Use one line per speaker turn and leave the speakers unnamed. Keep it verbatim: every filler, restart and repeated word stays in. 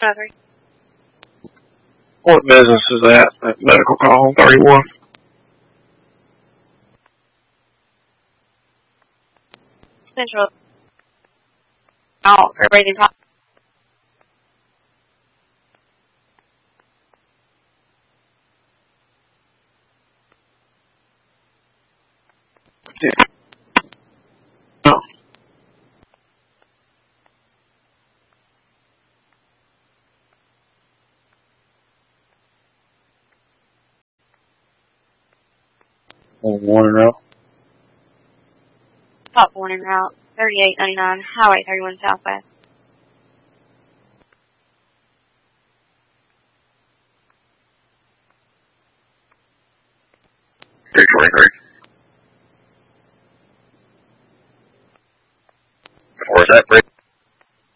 Another.
What business is that? That medical call thirty-one?
Central. Oh, for raising costs.
Yeah. No. One and out.
Top warning route. thirty-eight ninety-nine, Highway thirty-one Southwest.
three twenty-three. Where's that bridge?